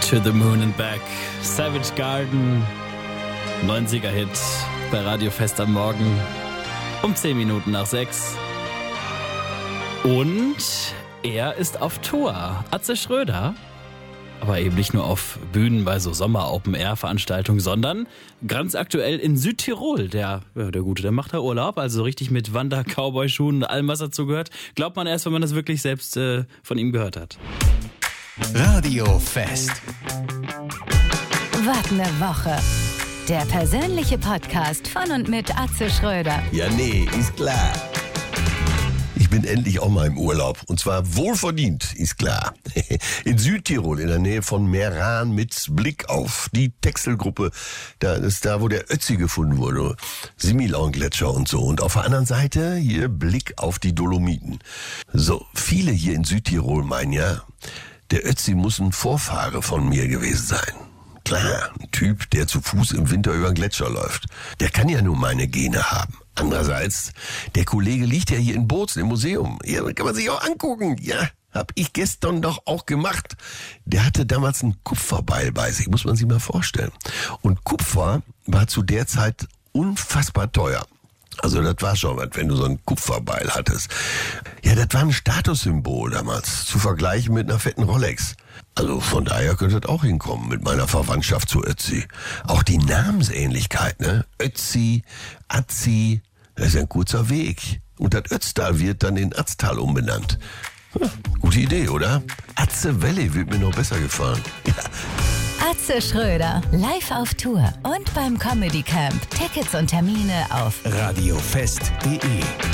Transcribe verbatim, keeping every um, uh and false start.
To the Moon and Back. Savage Garden. neunziger-Hit bei Radio Fest am Morgen. Um zehn Minuten nach sechs. Und er ist auf Tour. Atze Schröder. Aber eben nicht nur auf Bühnen bei so Sommer-Open-Air-Veranstaltungen, sondern ganz aktuell in Südtirol. Der, ja, der Gute, der macht da Urlaub, also richtig mit Wander-Cowboy-Schuhen und allem, was dazu gehört. Glaubt man erst, wenn man das wirklich selbst äh, von ihm gehört hat. Radio Fest. Was ne Woche. Der persönliche Podcast von und mit Atze Schröder. Ja, nee, ist klar. Ich bin endlich auch mal im Urlaub. Und zwar wohlverdient, ist klar. In Südtirol, in der Nähe von Meran, mit Blick auf die Texelgruppe. Da ist da, wo der Ötzi gefunden wurde. Similon-Gletscher und so. Und auf der anderen Seite hier Blick auf die Dolomiten. So, viele hier in Südtirol meinen ja, der Ötzi muss ein Vorfahre von mir gewesen sein. Klar, ein Typ, der zu Fuß im Winter über den Gletscher läuft. Der kann ja nur meine Gene haben. Andererseits, der Kollege liegt ja hier in Bozen im Museum. Ja, kann man sich auch angucken. Ja, hab ich gestern doch auch gemacht. Der hatte damals einen Kupferbeil bei sich, muss man sich mal vorstellen. Und Kupfer war zu der Zeit unfassbar teuer. Also das war schon was, wenn du so einen Kupferbeil hattest. Ja, das war ein Statussymbol damals, zu vergleichen mit einer fetten Rolex. Also von daher könnte das auch hinkommen mit meiner Verwandtschaft zu Ötzi. Auch die Namensähnlichkeit, ne? Ötzi, Atzi, das ist ja ein kurzer Weg. Und das Ötztal wird dann in Atztal umbenannt. Hm, gute Idee, oder? Atze Valley wird mir noch besser gefallen. Ja. Atze Schröder, live auf Tour und beim Comedy Camp. Tickets und Termine auf radiofest punkt de